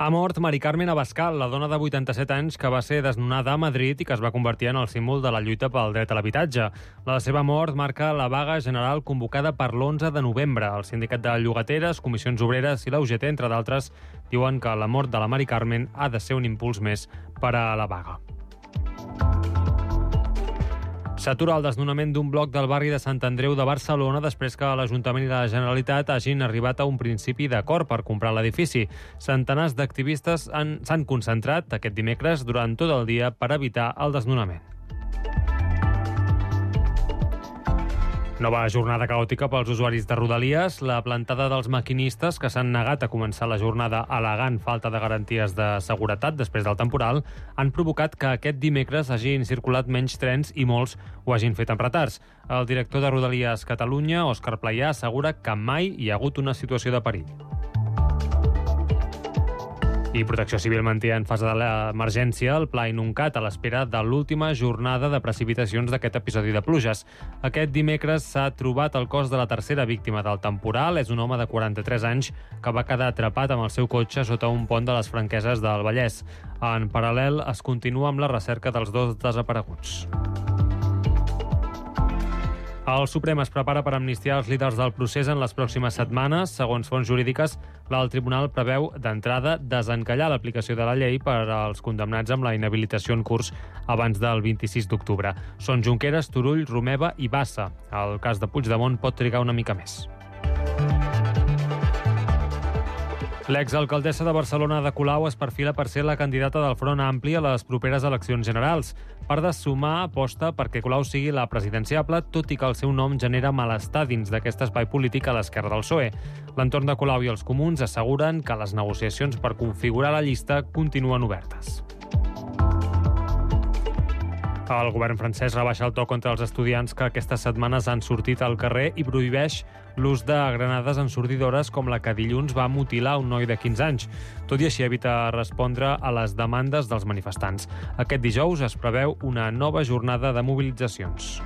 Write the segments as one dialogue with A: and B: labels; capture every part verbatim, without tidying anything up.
A: Ha mort Mari Carmen Abascal, la dona de vuitanta-set anys que va ser desnonada a Madrid i que es va convertir en el símbol de la lluita pel dret a l'habitatge. La seva mort marca la vaga general convocada per l'onze de novembre. El sindicat de llogateres, comissions obreres i la U G T, entre d'altres, diuen que la mort de la Mari Carmen ha de ser un impuls més per a la vaga. S'atura el desnonament d'un bloc del barri de Sant Andreu de Barcelona després que l'Ajuntament i la Generalitat hagin arribat a un principi d'acord per comprar l'edifici. Centenars d'activistes s'han concentrat aquest dimecres durant tot el dia per evitar el desnonament. Nova jornada caòtica pels usuaris de Rodalies. La plantada dels maquinistes, que s'han negat a començar la jornada al·legant falta de garanties de seguretat després del temporal, han provocat que aquest dimecres hagin circulat menys trens i molts ho hagin fet amb retards. El director de Rodalies Catalunya, Òscar Playà, assegura que mai hi ha hagut una situació de perill. I Protecció Civil manté en fase de l'emergència el Pla Inuncat a l'espera de l'última jornada de precipitacions d'aquest episodi de pluges. Aquest dimecres s'ha trobat el cos de la tercera víctima del temporal. És un home de quaranta-tres anys que va quedar atrapat amb el seu cotxe sota un pont de les Franqueses del Vallès. En paral·lel, es continua amb la recerca dels dos desapareguts. El Suprem es prepara per amnistiar els líders del procés en les pròximes setmanes. Segons fonts jurídiques, el tribunal preveu d'entrada desencallar l'aplicació de la llei per als condemnats amb la inhabilitació en curs abans del vint-i-sis d'octubre. Són Junqueras, Turull, Romeva i Bassa. El cas de Puigdemont pot trigar una mica més. L'exalcaldessa de Barcelona, Ada Colau, es perfila per ser la candidata del Front Ampli a les properes eleccions generals. Per de sumar, aposta perquè Colau sigui la presidenciable, tot i que el seu nom genera malestar dins d'aquest espai polític a l'esquerra del P S O E. L'entorn de Colau i els comuns asseguren que les negociacions per configurar la llista continuen obertes. El govern francès rebaixa el to contra els estudiants que aquestes setmanes han sortit al carrer i prohibeix l'ús de granades ensordidores com la que dilluns va mutilar un noi de quinze anys. Tot i així evita respondre a les demandes dels manifestants. Aquest dijous es preveu una nova jornada de mobilitzacions.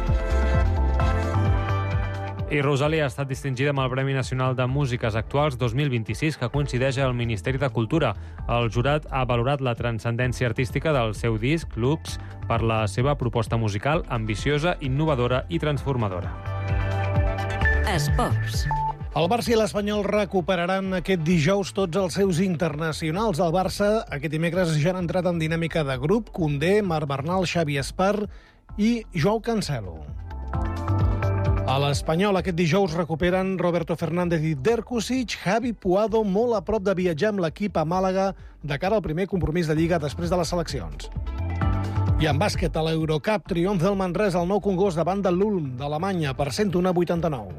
A: I Rosalia ha estat distingida amb el Premi Nacional de Músiques Actuals dos mil vint-i-sis, que coincideix al Ministeri de Cultura. El jurat ha valorat la transcendència artística del seu disc, Lux, per la seva proposta musical ambiciosa, innovadora i transformadora.
B: Esports.
C: El Barça i l'Espanyol recuperaran aquest dijous tots els seus internacionals. El Barça aquest dimecres ja han entrat en dinàmica de grup. Koundé, Marc Bernal, Xavi Espar i Joao Cancelo. A l'Espanyol aquest dijous recuperen Roberto Fernández i Derkusic, Javi Puado molt a prop de viatjar amb l'equip a Màlaga de cara al primer compromís de Lliga després de les seleccions. I en bàsquet, a l'Eurocup, triomf del Manresa al Nou Congost davant de l'Ulm d'Alemanya per cent un a vuitanta-nou.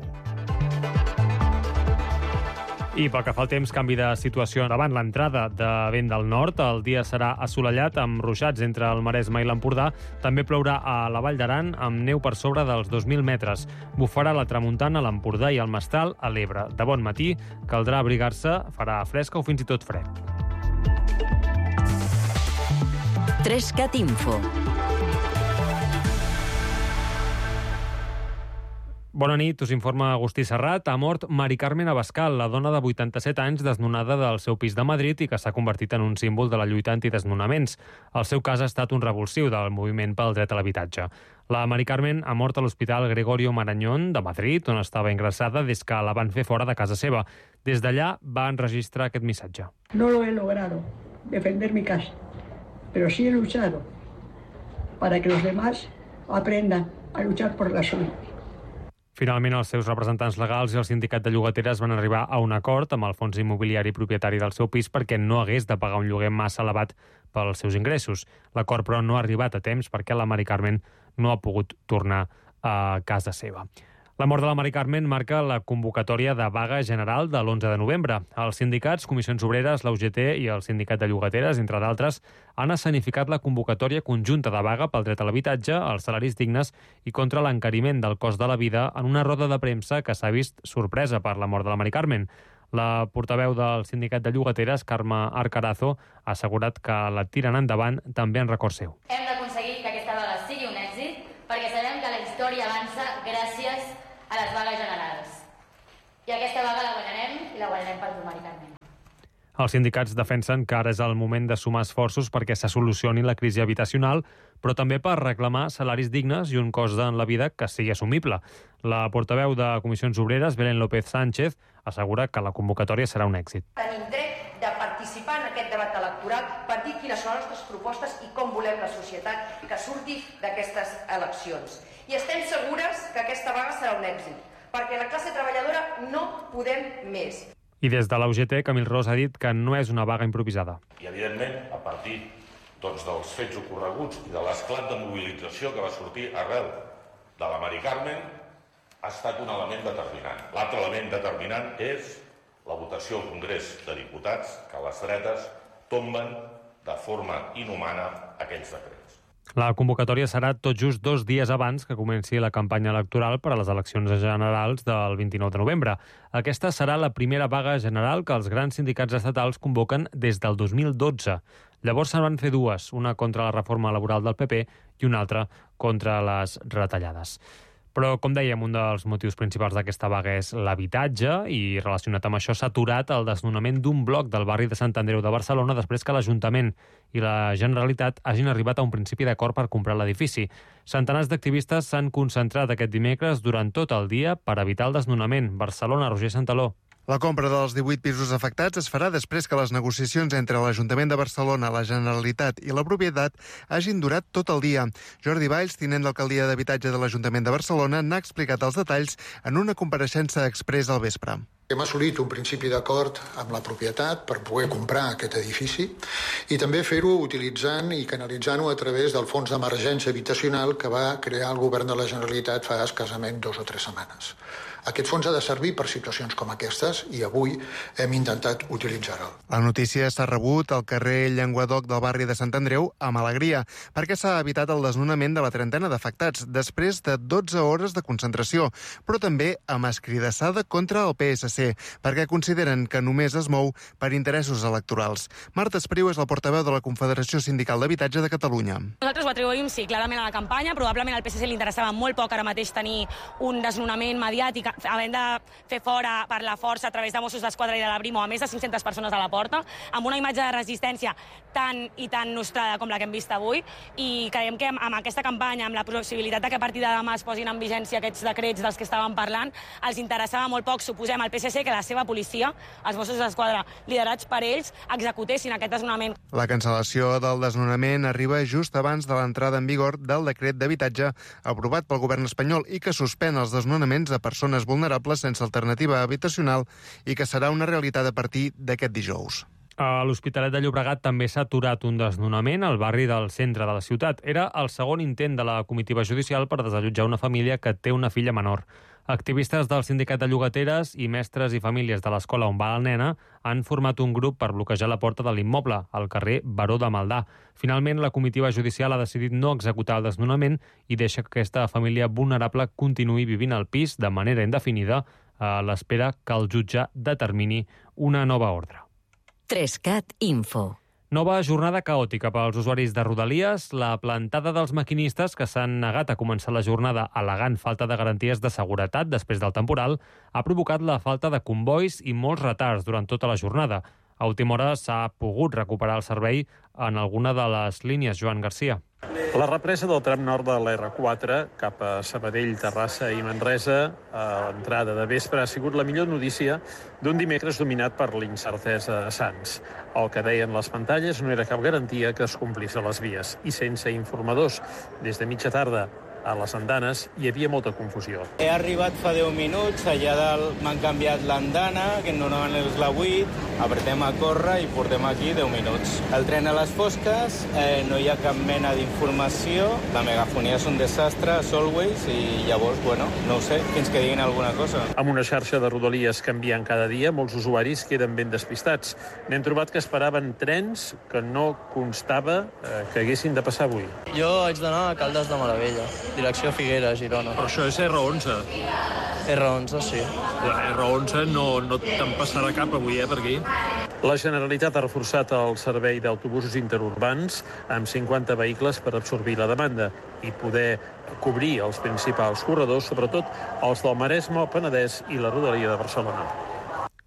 A: I pel que fa al temps, canvi de situació davant l'entrada de vent del nord. El dia serà assolellat amb ruixats entre el Maresme i l'Empordà. També plourà a la Vall d'Aran amb neu per sobre dels dos mil metres. Bufarà la tramuntana a l'Empordà i al Mestral a l'Ebre. De bon matí caldrà abrigar-se, farà fresca o fins i tot fred.
B: Trescat Info.
A: Bona nit, us informa Agustí Serrat. Ha mort Mari Carmen Abascal, la dona de vuitanta-set anys desnonada del seu pis de Madrid i que s'ha convertit en un símbol de la lluita antidesnonaments. El seu cas ha estat un revulsiu del moviment pel dret a l'habitatge. La Mari Carmen ha mort a l'Hospital Gregorio Marañón de Madrid, on estava ingressada des que la van fer fora de casa seva. Des d'allà va enregistrar aquest missatge.
D: No lo he logrado defender mi casa, pero sí he luchado para que los demás aprendan a luchar por la suya.
A: Finalment, els seus representants legals i el sindicat de llogateres van arribar a un acord amb el fons immobiliari propietari del seu pis perquè no hagués de pagar un lloguer massa elevat pels seus ingressos. L'acord, però, no ha arribat a temps perquè la Mari Carmen no ha pogut tornar a casa seva. La mort de la Mari Carmen marca la convocatòria de vaga general de l'onze de novembre. Els sindicats, comissions obreres, la U G T i el sindicat de llogateres, entre d'altres, han escenificat la convocatòria conjunta de vaga pel dret a l'habitatge, els salaris dignes i contra l'encariment del cost de la vida en una roda de premsa que s'ha vist sorpresa per la mort de la Mari Carmen. La portaveu del sindicat de llogateres, Carme Arcarazo, ha assegurat que la tiren endavant també en record seu.
E: Hem d'aconseguir que aquesta vaga sigui un èxit perquè sabem que la història avança gràcies a les vagues generals. I aquesta vaga la guanyarem i la guanyarem per tu, Mari Carmen.
A: Els sindicats defensen que ara és el moment de sumar esforços perquè se solucioni la crisi habitacional, però també per reclamar salaris dignes i un cost en la vida que sigui assumible. La portaveu de Comissions Obreres, Belén López Sánchez, assegura que la convocatòria serà un èxit.
F: Tenim dret de participar en aquest debat electoral per dir quines són les nostres propostes i com volem la societat que surti d'aquestes eleccions. I estem segures que aquesta vaga serà un èxit, perquè la classe treballadora no podem més.
A: I des de la U G T, Camil Ros ha dit que no és una vaga improvisada.
G: I, evidentment, a partir doncs, dels fets ocorreguts i de l'esclat de mobilització que va sortir arrel de la Mari Carmen, ha estat un element determinant. L'altre element determinant és la votació al Congrés de Diputats que les dretes tomben de forma inhumana aquells decrets.
A: La convocatòria serà tot just dos dies abans que comenci la campanya electoral per a les eleccions generals del vint-i-nou de novembre. Aquesta serà la primera vaga general que els grans sindicats estatals convoquen des del dos mil dotze. Llavors se'n van fer dues, una contra la reforma laboral del P P i una altra contra les retallades. Però, com dèiem, un dels motius principals d'aquesta vaga és l'habitatge i, relacionat amb això, s'ha aturat el desnonament d'un bloc del barri de Sant Andreu de Barcelona després que l'Ajuntament i la Generalitat hagin arribat a un principi d'acord per comprar l'edifici. Centenars d'activistes s'han concentrat aquest dimecres durant tot el dia per evitar el desnonament. Barcelona, Roger Santaló.
H: La compra dels divuit pisos afectats es farà després que les negociacions entre l'Ajuntament de Barcelona, la Generalitat i la propietat hagin durat tot el dia. Jordi Valls, tinent d'alcaldia d'habitatge de l'Ajuntament de Barcelona, n'ha explicat els detalls en una compareixença exprés al vespre.
I: Hem assolit un principi d'acord amb la propietat per poder comprar aquest edifici i també fer-ho utilitzant i canalitzant-ho a través del Fons d'Emergència Habitacional que va crear el Govern de la Generalitat fa escassament dos o tres setmanes. Aquest fons ha de servir per situacions com aquestes i avui hem intentat utilitzar-lo.
H: La notícia s'ha rebut al carrer Llenguadoc del barri de Sant Andreu amb alegria, perquè s'ha evitat el desnonament de la trentena d'afectats després de dotze hores de concentració, però també amb escridassada contra el P S C, perquè consideren que només es mou per interessos electorals. Marta Espriu és la portaveu de la Confederació Sindical d'Habitatge de Catalunya.
J: Nosaltres ho atribuïm, sí, clarament a la campanya. Probablement al P S C li interessava molt poc ara mateix tenir un desnonament mediàtic, havent de fer fora per la força a través de Mossos d'Esquadra i de la Brimo a més de cinc-centes persones a la porta, amb una imatge de resistència tan i tan nostrada com la que hem vist avui, i creiem que amb aquesta campanya, amb la possibilitat que a partir de demà es posin en vigència aquests decrets dels que estàvem parlant, els interessava molt poc, suposem, al P S C que la seva policia, els Mossos d'Esquadra, liderats per ells, executessin aquest desnonament.
H: La cancel·lació del desnonament arriba just abans de l'entrada en vigor del decret d'habitatge aprovat pel govern espanyol i que suspèn els desnonaments a persones vulnerables sense alternativa habitacional i que serà una realitat a partir d'aquest dijous.
A: A l'Hospitalet de Llobregat també s'ha aturat un desnonament al barri del centre de la ciutat. Era el segon intent de la comitiva judicial per desallotjar una família que té una filla menor. Activistes del sindicat de llogateres i mestres i famílies de l'escola on va la nena han format un grup per bloquejar la porta de l'immoble, al carrer Baró de Maldà. Finalment, la comitiva judicial ha decidit no executar el desnonament i deixa que aquesta família vulnerable continuï vivint al pis de manera indefinida a l'espera que el jutge determini una nova ordre.
B: Trescat Info.
A: Nova jornada caòtica pels usuaris de Rodalies. La plantada dels maquinistes que s'han negat a començar la jornada al·legant falta de garanties de seguretat després del temporal ha provocat la falta de convois i molts retards durant tota la jornada. A última hora s'ha pogut recuperar el servei en alguna de les línies. Joan Garcia.
K: La represa del tram nord de l'R quatre cap a Sabadell, Terrassa i Manresa a l'entrada de vespre ha sigut la millor notícia d'un dimecres dominat per l'incertesa a Sants. El que deien les pantalles no era cap garantia que es complís a les vies i sense informadors des de mitja tarda a les andanes hi havia molta confusió.
L: He arribat fa deu minuts, allà dalt m'han canviat l'andana, que normalment és la vuit, apretem a córrer i portem aquí deu minuts. El tren a les fosques, eh, no hi ha cap mena d'informació, la megafonia és un desastre, Solways, i llavors, bueno, no ho sé, fins que diguin alguna cosa.
K: Amb una xarxa de rodalies canviant cada dia, molts usuaris queden ben despistats. N'hem trobat que esperaven trens que no constava eh, que haguessin de passar avui.
M: Jo haig d'anar a Caldes de Maravella, direcció Figueres, Girona.
K: Però això és R onze.
M: R onze, sí.
K: La R onze no, no te'n passarà cap avui, eh, per aquí. La Generalitat ha reforçat el servei d'autobusos interurbans amb cinquanta vehicles per absorbir la demanda i poder cobrir els principals corredors, sobretot els del Maresme, el Penedès i la Rodalia de Barcelona.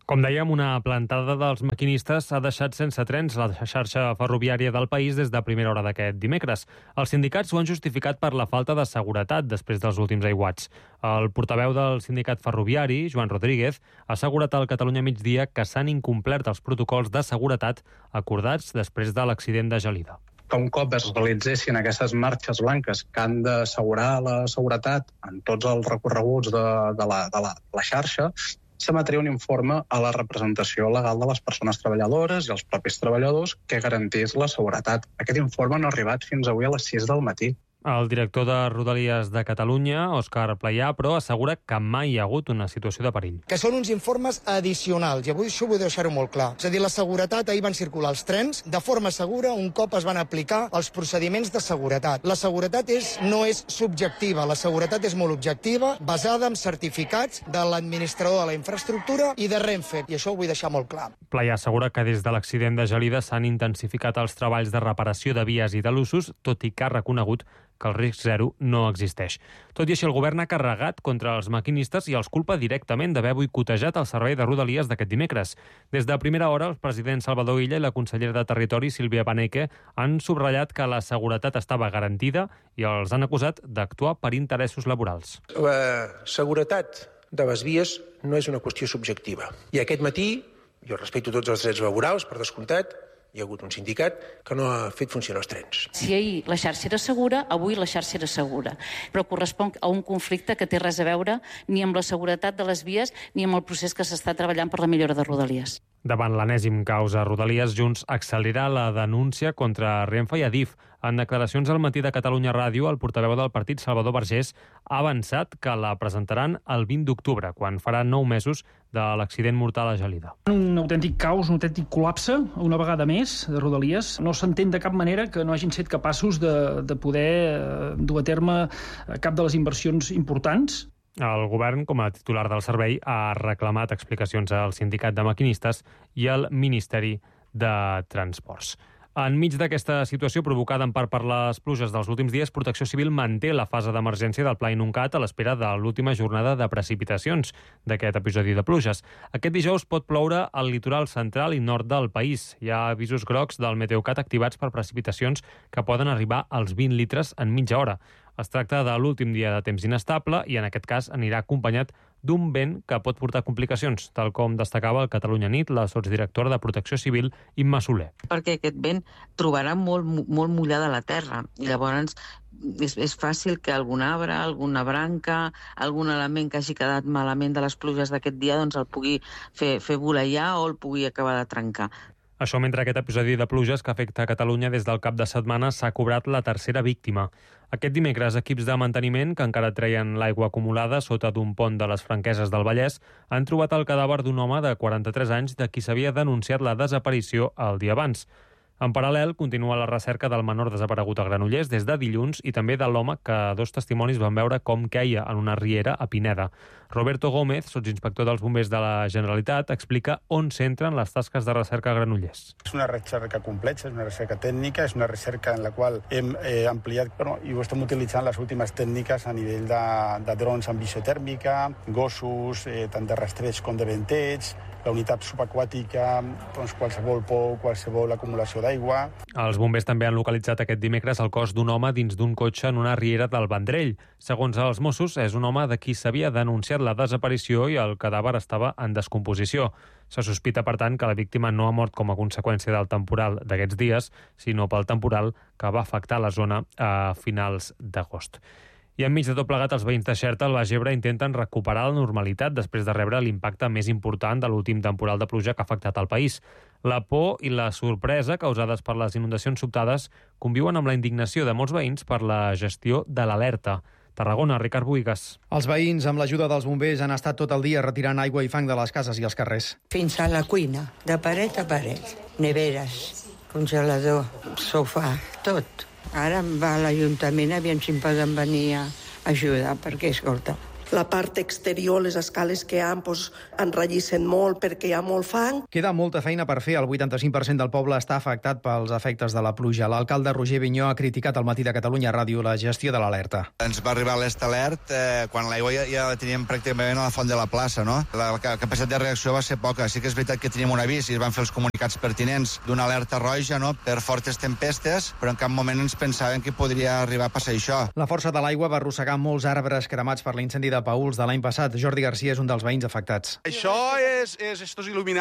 A: Com dèiem, una plantada dels maquinistes ha deixat sense trens la xarxa ferroviària del país des de primera hora d'aquest dimecres. Els sindicats ho han justificat per la falta de seguretat després dels últims aiguats. El portaveu del sindicat ferroviari, Joan Rodríguez, ha assegurat al Catalunya Migdia que s'han incomplert els protocols de seguretat acordats després de l'accident de Gelida.
N: Que un cop es realitzessin aquestes marxes blanques que han d'assegurar la seguretat en tots els recorreguts de, de, la, de la, la xarxa, s'emetria un informe a la representació legal de les persones treballadores i els propis treballadors que garantís la seguretat. Aquest informe no ha arribat fins avui a les sis del matí.
A: El director de Rodalies de Catalunya, Òscar Playà, però assegura que mai hi ha hagut una situació de perill.
O: Que són uns informes addicionals, i avui això vull deixar-ho molt clar. És a dir, la seguretat, ahir van circular els trens de forma segura un cop es van aplicar els procediments de seguretat. La seguretat és, no és subjectiva, la seguretat és molt objectiva, basada en certificats de l'administrador de la infraestructura i de Renfe, i això ho vull deixar molt clar.
A: Playà assegura que des de l'accident de Gelida s'han intensificat els treballs de reparació de vies i de l'usos, tot i que ha reconegut que el risc zero no existeix. Tot i així, el govern ha carregat contra els maquinistes i els culpa directament d'haver boicotejat el servei de Rodalies d'aquest dimecres. Des de primera hora, el president Salvador Illa i la consellera de Territori, Sílvia Paneque, han subratllat que la seguretat estava garantida i els han acusat d'actuar per interessos laborals.
P: La seguretat de les vies no és una qüestió subjectiva. I aquest matí, jo respecto tots els drets laborals, per descomptat, hi ha hagut un sindicat que no ha fet funcionar els trens.
Q: Si ahir la xarxa era segura, avui la xarxa era segura. Però correspon a un conflicte que té res a veure ni amb la seguretat de les vies ni amb el procés que s'està treballant per la millora de Rodalies.
A: Davant l'enèsim causa Rodalies, Junts accelera la denúncia contra Renfe i Adif. En declaracions al Matí de Catalunya Ràdio, el portaveu del partit, Salvador Vergés, ha avançat que la presentaran el vint d'octubre, quan farà nou mesos de l'accident mortal a Gelida.
R: Un autèntic caos, un autèntic col·lapse, una vegada més, de Rodalies. No s'entén de cap manera que no hagin estat capaços de, de poder eh, dur a terme cap de les inversions importants.
A: El govern, com a titular del servei, ha reclamat explicacions al sindicat de maquinistes i al Ministeri de Transports. Enmig d'aquesta situació provocada en part per les pluges dels últims dies, Protecció Civil manté la fase d'emergència del Pla Inuncat a l'espera de l'última jornada de precipitacions d'aquest episodi de pluges. Aquest dijous pot ploure al litoral central i nord del país. Hi ha avisos grocs del Meteocat activats per precipitacions que poden arribar als vint litres en mitja hora. Es tracta de l'últim dia de temps inestable i en aquest cas anirà acompanyat d'un vent que pot portar complicacions, tal com destacava el Catalunya Nit la sotsdirectora de Protecció Civil, Imma Soler.
S: Perquè aquest vent trobarà molt, molt mullada la terra i llavors és, és fàcil que algun arbre, alguna branca, algun element que hagi quedat malament de les pluges d'aquest dia doncs el pugui fer, fer voleiar o el pugui acabar de trencar.
A: Això mentre aquest episodi de pluges que afecta a Catalunya des del cap de setmana s'ha cobrat la tercera víctima. Aquest dimecres, equips de manteniment que encara treien l'aigua acumulada sota d'un pont de les Franqueses del Vallès han trobat el cadàver d'un home de quaranta-tres anys de qui s'havia denunciat la desaparició el dia abans. En paral·lel, continua la recerca del menor desaparegut a Granollers des de dilluns i també de l'home que dos testimonis van veure com queia en una riera a Pineda. Roberto Gómez, sotsinspector dels bombers de la Generalitat, explica on centren les tasques de recerca a Granollers.
T: És una recerca complexa, és una recerca tècnica, és una recerca en la qual hem eh, ampliat bueno, i ho estem utilitzant les últimes tècniques a nivell de, de drons amb visió tèrmica, gossos, eh, tant de rastreig com de venteig, la unitat subaquàtica, doncs qualsevol pou, qualsevol acumulació d'aigua.
A: Els bombers també han localitzat aquest dimecres el cos d'un home dins d'un cotxe en una riera del Vendrell. Segons els Mossos, és un home de qui s'havia denunciat la desaparició i el cadàver estava en descomposició. Se sospita, per tant, que la víctima no ha mort com a conseqüència del temporal d'aquests dies, sinó pel temporal que va afectar la zona a finals d'agost. I enmig de tot plegat, els veïns de Xerta, al Baix Ebre, intenten recuperar la normalitat després de rebre l'impacte més important de l'últim temporal de pluja que ha afectat el país. La por i la sorpresa causades per les inundacions sobtades conviuen amb la indignació de molts veïns per la gestió de l'alerta. Tarragona, Ricard Buigas.
U: Els veïns, amb l'ajuda dels bombers, han estat tot el dia retirant aigua i fang de les cases i els carrers.
V: Fins a la cuina, de paret a paret. Neveres, congelador, sofà, tot. Ara va a l'Ajuntament, aviam si em poden venir a ajudar, perquè, escolta,
C: la part exterior, les escales que hi ha, doncs, enrallissen molt perquè hi ha molt fang.
U: Queda molta feina per fer. El vuitanta-cinc per cent del poble està afectat pels efectes de la pluja. L'alcalde Roger Vinyó ha criticat al Matí de Catalunya Ràdio la gestió de l'alerta.
D: Ens va arribar l'est alert eh, quan l'aigua ja, ja la teníem pràcticament a la font de la plaça, no? La, la capacitat de reacció va ser poca. Sí que és veritat que teníem un avís i es van fer els comunicats pertinents d'una alerta roja, no?, per fortes tempestes, però en cap moment ens pensàvem que podria arribar a passar això.
U: La força de l'aigua va arrossegar molts arbres cremats per l'incendi de Paüls de l'any passat. Jordi Garcia és un dels veïns afectats.
W: Això és, és estos il·luminats